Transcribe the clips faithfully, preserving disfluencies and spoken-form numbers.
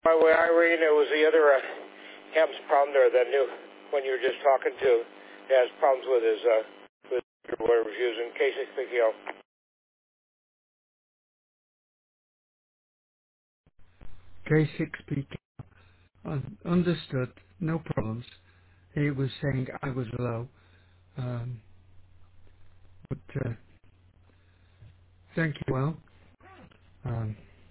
By the way, Irene, it was the other uh, Ham's problem there, that new one you were just talking to, has problems with his, uh, with whatever he's using, K six P K L. K six P K. Un- understood. No problems. He was saying I was low. Um, but uh, thank you, well. Um,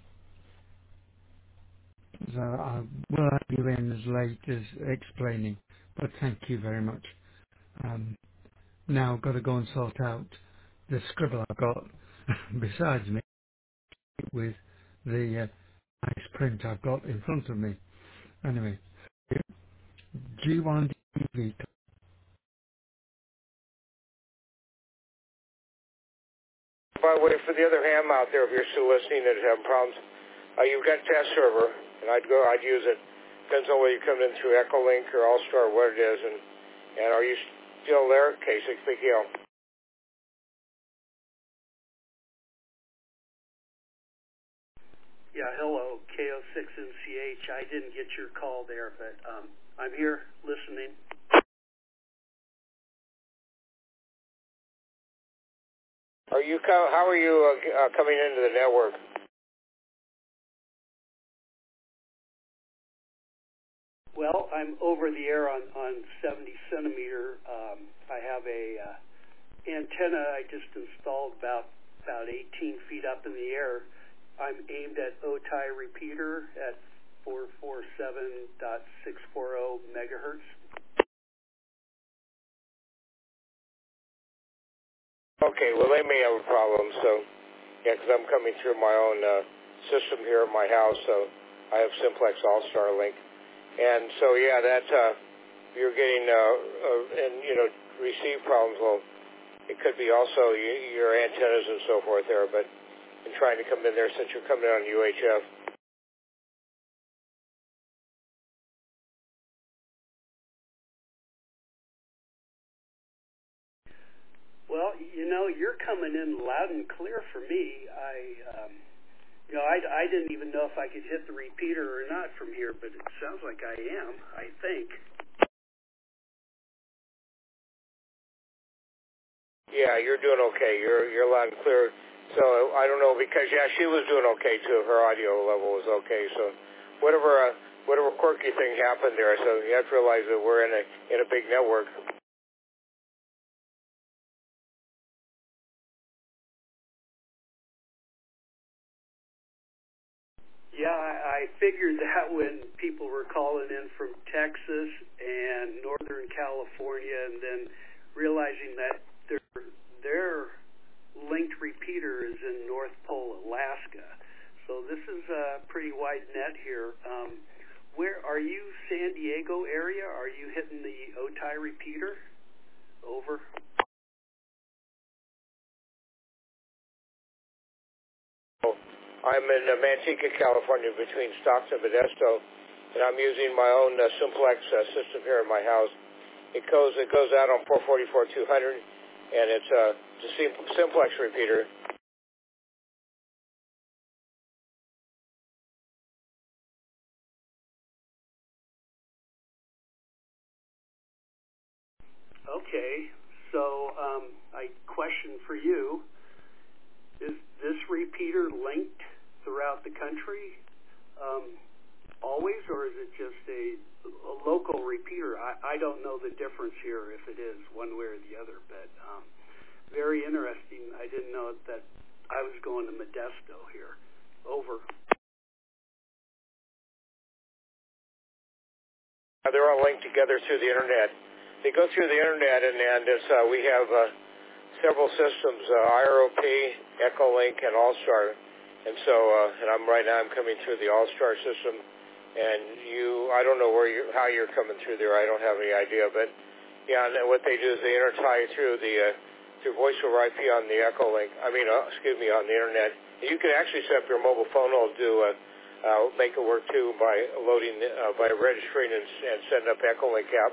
so I will have you in as late as explaining. But thank you very much. Um, now I've got to go and sort out the scribble I've got besides me with the uh, nice print I've got in front of me. Anyway, G one D V. By the way, for the other Ham out there, if you're still listening and having problems, uh, you've got test server, and I'd go, I'd use it. Depends on whether you come in through Echolink or Allstar, what it is, and, and are you still there, K six P K L? Yeah, hello, K O six N C H. I didn't get your call there, but um, I'm here listening. Are you co- how are you uh, uh, coming into the network? Well, I'm over the air on, on seventy centimeter. Um, I have a uh, antenna I just installed about about eighteen feet up in the air. I'm aimed at O T I repeater at four forty-seven point six four zero megahertz. Okay, well, they may have a problem, so, yeah, because I'm coming through my own uh, system here at my house, so I have Simplex All-Star Link. And so, yeah, that, uh, you're getting, uh, uh, and, you know, receive problems, well, it could be also you, your antennas and so forth there, but in trying to come in there since you're coming on U H F. Well, you know, you're coming in loud and clear for me. I, um, you know, I, I didn't even know if I could hit the repeater or not from here, but it sounds like I am, I think. Yeah, you're doing okay. You're you're loud and clear. So I don't know because yeah, she was doing okay too. Her audio level was okay. So whatever uh, whatever quirky thing happened there, so you have to realize that we're in a in a big network. Yeah, I, I figured that when people were calling in from Texas and Northern California, and then realizing that their their linked repeater is in North Pole, Alaska. So this is a pretty wide net here. Um, where are you? San Diego area? Are you hitting the O T I repeater? Over. I'm in uh, Manteca, California, between Stockton and Modesto, and I'm using my own uh, Simplex uh, system here in my house. It goes it goes out on four forty-four two hundred, and it's uh, a sim- Simplex repeater. Okay. So um, I question for you: is this repeater linked throughout the country? Um, always, or is it just a, a local repeater? I, I don't know the difference here if it is one way or the other, but um, very interesting. I didn't know that I was going to Modesto here. Over. They're all linked together through the internet. They go through the internet, and, and it's, uh, we have uh, several systems: uh, I R O P, Echolink, and Allstar. And so, uh, and I'm right now I'm coming through the Allstar system. And you, I don't know where you, how you're coming through there. I don't have any idea. But yeah, and what they do is they intertie through the uh, through voice over I P on the Echolink. I mean, uh, excuse me, on the internet. You can actually set up your mobile phone will do uh, uh, make it work too by loading uh, by registering and, and setting up Echolink app.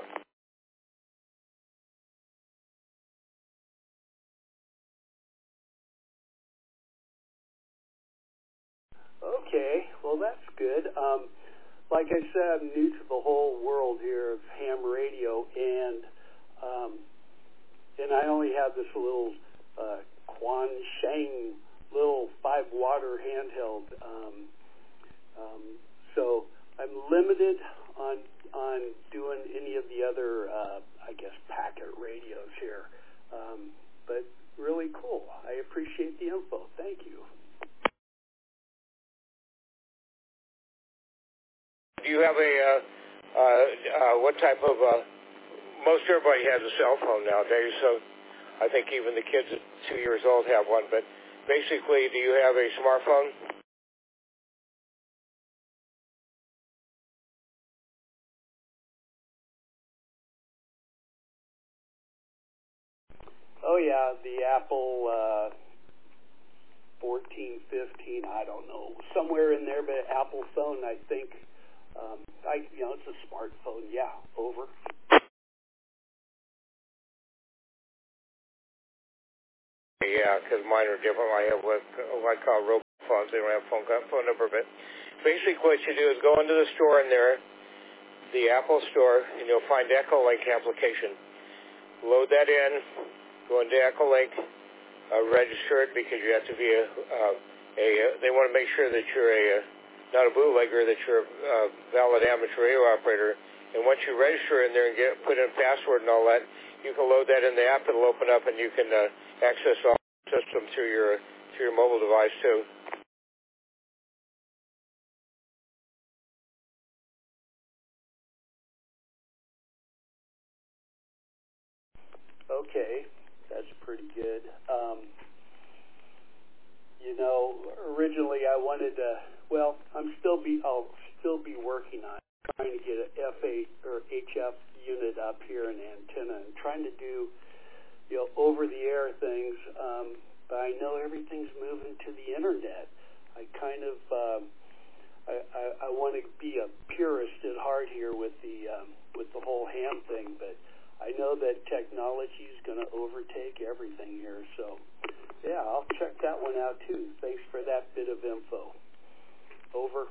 Okay, well that's good. Um, like I said, I'm new to the whole world here of ham radio, and um, and I only have this little uh, Quan Sheng little five water handheld. Um, um, so I'm limited on on doing any of the other, uh, I guess, packet radios here. Um, but really cool. I appreciate the info. Thank you. Do you have a, uh, uh, uh, what type of, uh, most everybody has a cell phone nowadays, so I think even the kids at two years old have one, but basically, do you have a smartphone? Oh, yeah, the Apple uh, fourteen, fifteen, I don't know, somewhere in there, but Apple phone, I think. Um, I, you know, it's a smartphone. Yeah, over. Yeah, because mine are different. I have what, what I call robot phones. They don't have phone phone number, but basically what you do is go into the store in there, the Apple store, and you'll find Echolink application. Load that in, go into Echolink, uh, register it because you have to be a, uh, a uh, they want to make sure that you're a, uh, not a bootlegger, that you're a uh, valid amateur radio operator. And once you register in there and get put in a password and all that, you can load that in the app. It'll open up and you can uh, access all the system through your through your mobile device too. Okay, that's pretty good. Um, you know, originally I wanted to. Well, I'm still be. I'll still be working on it, trying to get an F eight or H F unit up here, an antenna, and trying to do, you know, over-the-air things. Um, but I know everything's moving to the internet. I kind of. Um, I, I, I want to be a purist at heart here with the um, with the whole ham thing, but I know that technology is going to overtake everything here. So, yeah, I'll check that one out too. Thanks for that bit of info. Over.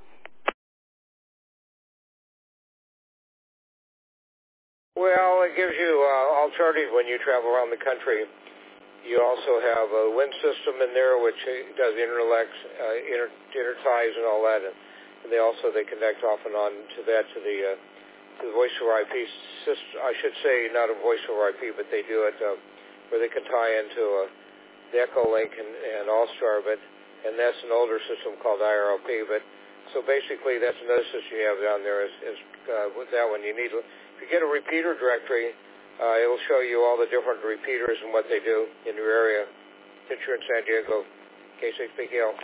Well, it gives you uh, alternative when you travel around the country. You also have a wind system in there, which does interlex, uh, inter, interties and all that, and they also they connect off and on to that to the uh, to the voice over I P system. I should say not a voice over I P, but they do it uh, where they can tie into uh, the Echolink and, and Allstar, but and that's an older system called I R L P. But so basically, that's another system you have down there. Is, is uh, with that one, you need if you get a repeater directory, uh, it'll show you all the different repeaters and what they do in your area. Since you're in San Diego, K six P K L.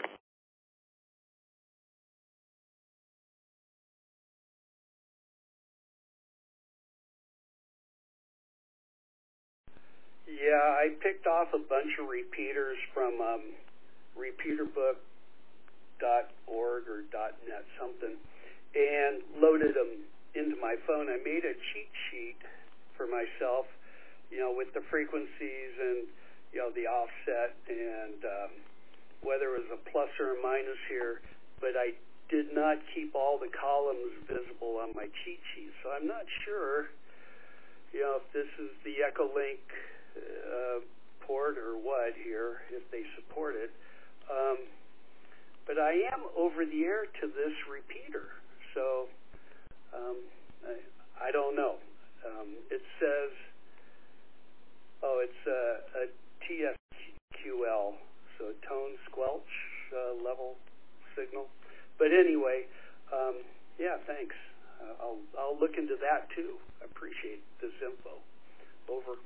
Yeah, I picked off a bunch of repeaters from um, repeaterbook dot org or .net something, and loaded them into my phone. I made a cheat sheet for myself, you know, with the frequencies and, you know, the offset and um, whether it was a plus or a minus here, but I did not keep all the columns visible on my cheat sheet. So I'm not sure, you know, if this is the Echolink uh, port or what here, if they support it. Um, but I am over the air to this repeater, so um, I, I don't know. Um, it says, oh, it's a, a T S Q L, so tone squelch uh, level signal. But anyway, um, yeah, thanks. Uh, I'll I'll look into that too. I appreciate this info. Over.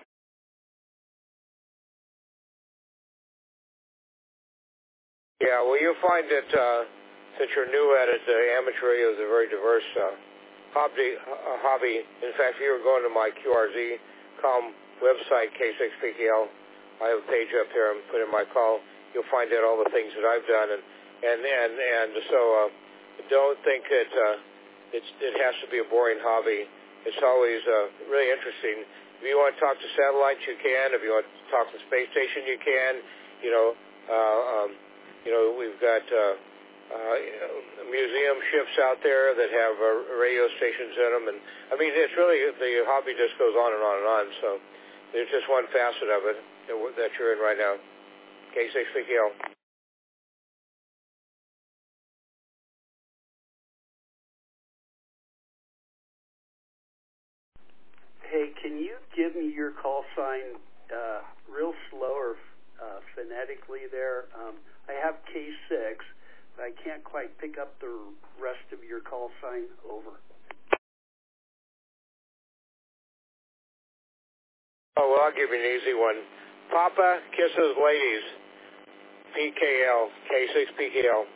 Yeah, well, you'll find that uh, since you're new at it, uh, amateur radio is a very diverse uh, hobby, uh, hobby. In fact, if you were going to my Q R Z dot com website, K six P K L, I have a page up there and put in my call. You'll find out all the things that I've done, and and and, and so uh, don't think that uh, it's, it has to be a boring hobby. It's always uh, really interesting. If you want to talk to satellites, you can. If you want to talk to the space station, you can. You know. Uh, um, You know, we've got uh, uh, you know, museum ships out there that have uh, radio stations in them. And I mean, it's really, the hobby just goes on and on and on. So there's just one facet of it that, that you're in right now. K six P K L. Hey, can you give me your call sign uh, real slow or uh, phonetically there? Um, I have K six, but I can't quite pick up the rest of your call sign. Over. Oh, well, I'll give you an easy one. Papa kisses ladies. P K L. K six P K L.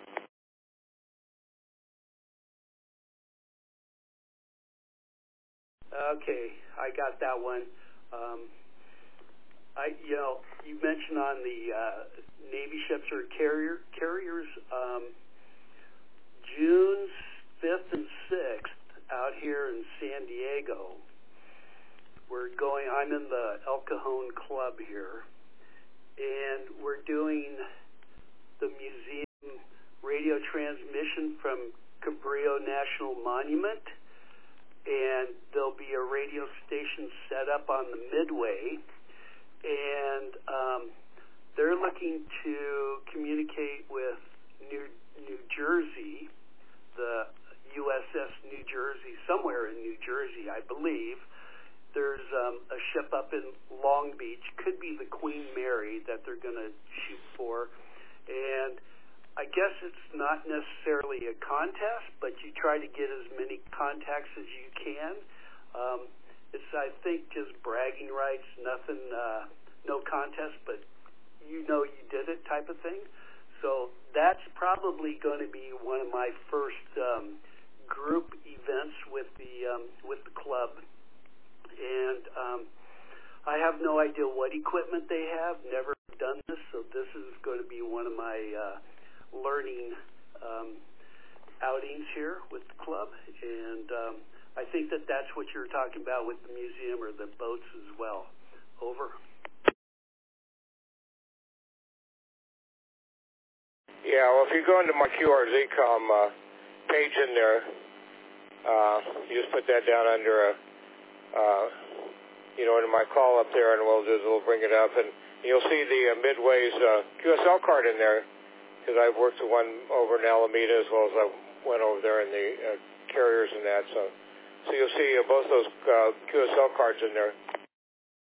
Okay, I got that one. Um, I, you know, you mentioned on the uh, Navy ships or carrier carriers, um, June fifth and sixth out here in San Diego. We're going. I'm in the El Cajon Club here, and we're doing the museum radio transmission from Cabrillo National Monument. And there'll be a radio station set up on the Midway, and um, they're looking to communicate with New, New Jersey, the U S S New Jersey, somewhere in New Jersey, I believe. There's um, a ship up in Long Beach, could be the Queen Mary that they're going to shoot for, and I guess it's not necessarily a contest, but you try to get as many contacts as you can. Um, it's, I think, just bragging rights, nothing, uh, no contest, but you know you did it type of thing. So that's probably going to be one of my first um, group events with the um, with the club, and um, I have no idea what equipment they have. Never done this, so this is going to be one of my uh, learning um, outings here with the club, and um, I think that that's what you're talking about with the museum or the boats as well. Over. Yeah, well, if you go into my Q R Z COM uh, page in there, uh, you just put that down under a, uh, you know, into my call up there, and we'll just we'll bring it up, and you'll see the uh, Midway's uh, Q S L card in there. Because I've worked the one over in Alameda as well as I went over there in the uh, carriers and that. So, so you'll see uh, both those uh, Q S L cards in there.